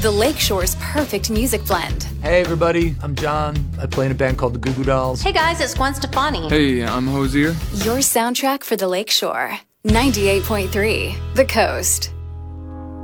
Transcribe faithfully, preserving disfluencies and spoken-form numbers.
The Lakeshore's perfect music blend. Hey everybody, I'm John. I play in a band called the Goo Goo Dolls. Hey guys, it's Gwen Stefani. Hey, I'm Hosier. Your soundtrack for the Lakeshore. ninety-eight point three, The Coast.